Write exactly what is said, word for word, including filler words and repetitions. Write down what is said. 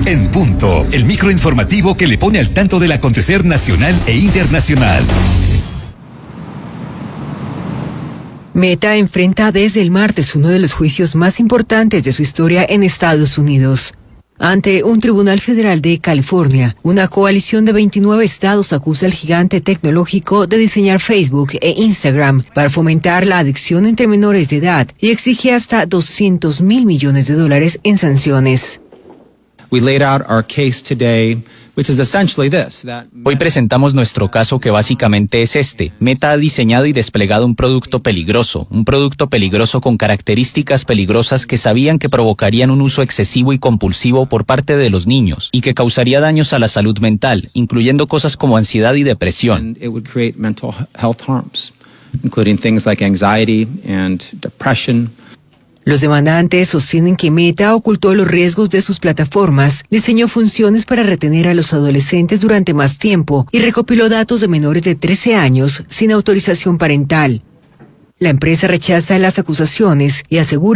En Punto, el microinformativo que le pone al tanto del acontecer nacional e internacional. Meta enfrenta desde el martes uno de los juicios más importantes de su historia en Estados Unidos. Ante un tribunal federal de California, una coalición de veintinueve estados acusa al gigante tecnológico de diseñar Facebook e Instagram para fomentar la adicción entre menores de edad y exige hasta doscientos mil millones de dólares en sanciones. We laid out our case today, which is essentially this, that Hoy presentamos nuestro caso, que básicamente es este. Meta ha diseñado y desplegado un producto peligroso, un producto peligroso con características peligrosas que sabían que provocarían un uso excesivo y compulsivo por parte de los niños y que causaría daños a la salud mental, incluyendo cosas como ansiedad y depresión. and it would create mental health harms, including things like anxiety and depression. Los demandantes sostienen que Meta ocultó los riesgos de sus plataformas, diseñó funciones para retener a los adolescentes durante más tiempo y recopiló datos de menores de trece años sin autorización parental. La empresa rechaza las acusaciones y asegura